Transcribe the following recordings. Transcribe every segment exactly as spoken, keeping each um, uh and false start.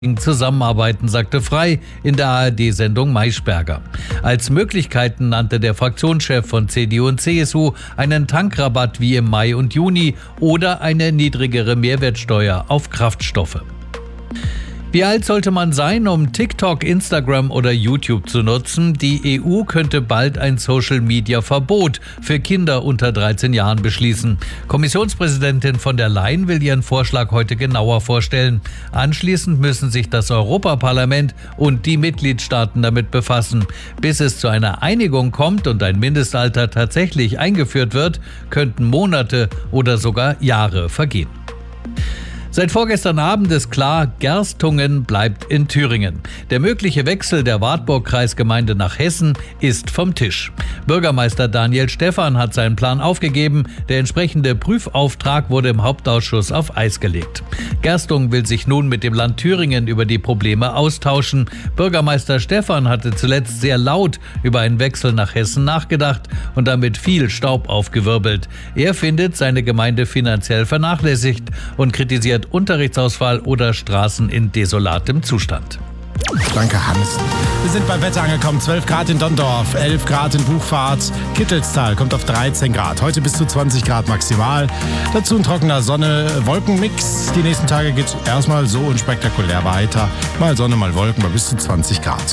zusammenarbeiten, sagte Frey in der A R D-Sendung Maischberger. Als Möglichkeiten nannte der Fraktionschef von C D U und C S U einen Tankrabatt wie im Mai und Juni oder eine niedrigere Mehrwertsteuer auf Kraftstoffe. Wie alt sollte man sein, um TikTok, Instagram oder YouTube zu nutzen? Die E U könnte bald ein Social-Media-Verbot für Kinder unter dreizehn Jahren beschließen. Kommissionspräsidentin von der Leyen will ihren Vorschlag heute genauer vorstellen. Anschließend müssen sich das Europaparlament und die Mitgliedstaaten damit befassen. Bis es zu einer Einigung kommt und ein Mindestalter tatsächlich eingeführt wird, könnten Monate oder sogar Jahre vergehen. Seit vorgestern Abend ist klar, Gerstungen bleibt in Thüringen. Der mögliche Wechsel der Wartburg-Kreisgemeinde nach Hessen ist vom Tisch. Bürgermeister Daniel Stephan hat seinen Plan aufgegeben. Der entsprechende Prüfauftrag wurde im Hauptausschuss auf Eis gelegt. Gerstungen will sich nun mit dem Land Thüringen über die Probleme austauschen. Bürgermeister Stephan hatte zuletzt sehr laut über einen Wechsel nach Hessen nachgedacht und damit viel Staub aufgewirbelt. Er findet seine Gemeinde finanziell vernachlässigt und kritisiert Unterrichtsausfall oder Straßen in desolatem Zustand. Danke, Hans. Wir sind beim Wetter angekommen. zwölf Grad in Dondorf, elf Grad in Buchfahrt. Kittelstal kommt auf dreizehn Grad. Heute bis zu zwanzig Grad maximal. Dazu ein trockener Sonne-Wolken-Mix. Die nächsten Tage geht es erstmal so unspektakulär weiter. Mal Sonne, mal Wolken bei bis zu zwanzig Grad.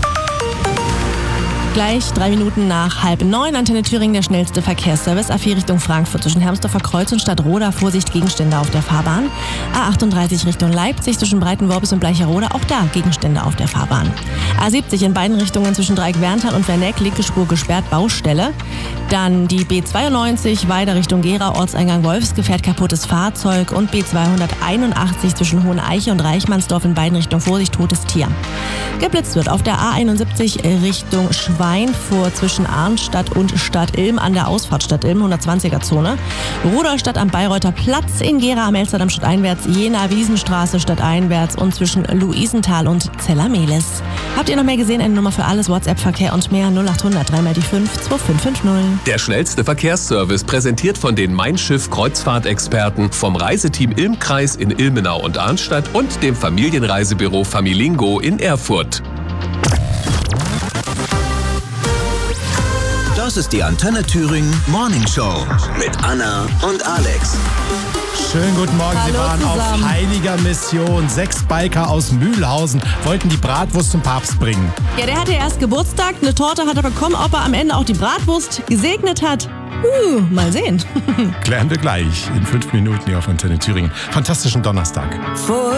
Gleich drei Minuten nach halb neun. Antenne Thüringen, der schnellste Verkehrsservice. A vier Richtung Frankfurt zwischen Hermsdorfer Kreuz und Stadtroda. Vorsicht, Gegenstände auf der Fahrbahn. A achtunddreißig Richtung Leipzig zwischen Breitenworbis und Bleicherode. Auch da Gegenstände auf der Fahrbahn. A siebzig in beiden Richtungen zwischen Dreieck-Werntal und Werneck. Linke Spur gesperrt, Baustelle. Dann die B zweiundneunzig weiter Richtung Gera. Ortseingang Wolfsgefährt, kaputtes Fahrzeug. Und B zweihunderteinundachtzig zwischen Hoheneiche und Reichmannsdorf in beiden Richtungen. Vorsicht, totes Tier. Geblitzt wird auf der A einundsiebzig Richtung Schweinfurt zwischen Arnstadt und Stadt-Ilm an der Ausfahrt Stadt-Ilm, hundertzwanziger Zone. Rudolstadt am Bayreuther Platz in Gera am Elsterdamm stadteinwärts, Jena Wiesenstraße stadteinwärts und zwischen Luisenthal und Zeller-Mehlis. Habt ihr noch mehr gesehen? Eine Nummer für alles, WhatsApp-Verkehr und mehr null achthundert drei mal die fünf zwei fünf fünf null. Der schnellste Verkehrsservice präsentiert von den Mein Schiff Kreuzfahrtexperten vom Reiseteam Ilmkreis in Ilmenau und Arnstadt und dem Familienreisebüro Familingo in Erfurt. Das ist die Antenne Thüringen Morning Show mit Anna und Alex. Schönen guten Morgen, Hallo Sie waren zusammen. auf heiliger Mission. Sechs Biker aus Mühlhausen wollten die Bratwurst zum Papst bringen. Ja, der hatte erst Geburtstag, eine Torte hat er bekommen. Ob er am Ende auch die Bratwurst gesegnet hat? Uh, mal sehen. Klären wir gleich in fünf Minuten hier auf Antenne Thüringen. Fantastischen Donnerstag. Vor